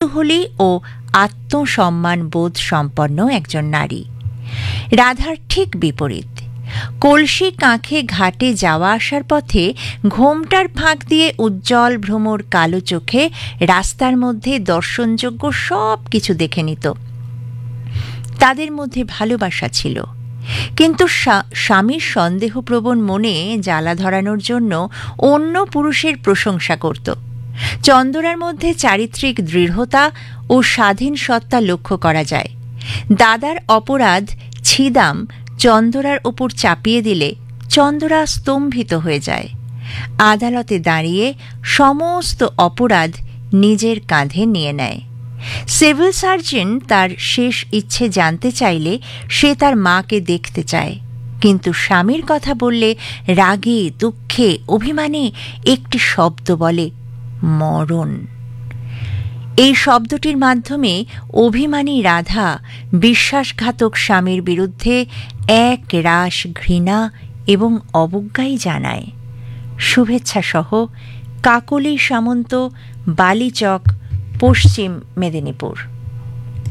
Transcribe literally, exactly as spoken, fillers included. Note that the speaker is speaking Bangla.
কৌতূহলী ও আত্মসম্মান বোধ সম্পন্ন একজন নারী। রাধার ঠিক বিপরীত। কলসি কাঁখে ঘাটে যাওয়া আসার পথে ঘোমটার ফাঁক দিয়ে উজ্জ্বল ভ্রমর কালো চোখে রাস্তার মধ্যে দর্শনযোগ্য সব কিছু দেখে নিত। তাদের মধ্যে ভালোবাসা ছিল, কিন্তু স্বামীর সন্দেহপ্রবণ মনে জ্বালা ধরানোর জন্য অন্য পুরুষের প্রশংসা করত। চন্দরার মধ্যে চারিত্রিক দৃঢ়তা ও স্বাধীন সত্তা লক্ষ্য করা যায়। দাদার অপরাধ ছিদাম চন্দরার ওপর চাপিয়ে দিলে চন্দরা স্তম্ভিত হয়ে যায়। আদালতে দাঁড়িয়ে সমস্ত অপরাধ নিজের কাঁধে নিয়ে নেয়। সিভিল সার্জন তার শেষ ইচ্ছে জানতে চাইলে সে তার মাকে দেখতে চায়, কিন্তু স্বামীর কথা বললে রাগে দুঃখে অভিমানে একটি শব্দ বলে, মরণ। এই শব্দটির মাধ্যমে অভিমানী রাধা বিশ্বাসঘাতক স্বামীর বিরুদ্ধে এক রাশ ঘৃণা এবং অবজ্ঞাই জানায়। শুভেচ্ছা সহ কাকলী সামন্ত, বালিচক, পশ্চিম মেদিনীপুর।